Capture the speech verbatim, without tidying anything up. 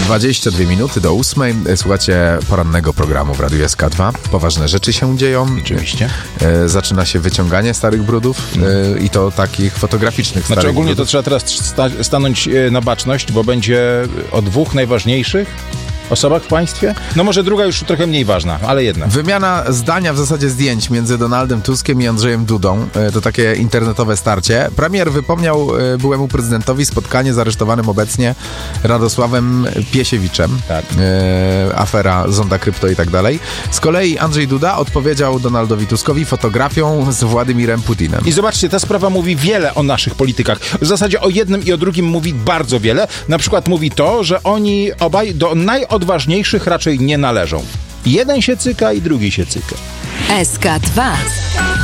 dwadzieścia dwie minuty do ósmej. Słuchacie porannego programu w Radiu S K dwa. Poważne rzeczy się dzieją. Oczywiście. E, zaczyna się wyciąganie starych brudów e, i to takich fotograficznych starych Znaczy ogólnie brudów. to trzeba teraz sta- stanąć na baczność, bo będzie o dwóch najważniejszych osobach w państwie. No może druga już trochę mniej ważna, ale jednak. Wymiana zdania, w zasadzie zdjęć między Donaldem Tuskiem i Andrzejem Dudą. E, To takie internetowe starcie. Premier wypomniał e, byłemu prezydentowi spotkanie z aresztowanym obecnie Radosławem Piesiewiczem. Tak. E, afera Zonda Krypto i tak dalej. Z kolei Andrzej Duda odpowiedział Donaldowi Tuskowi fotografią z Władimirem Putinem. I zobaczcie, ta sprawa mówi wiele o naszych politykach. W zasadzie o jednym i o drugim mówi bardzo wiele. Na przykład mówi to, że oni obaj do najodważniejszych raczej nie należą. Jeden się cyka i drugi się cyka. S K dwa.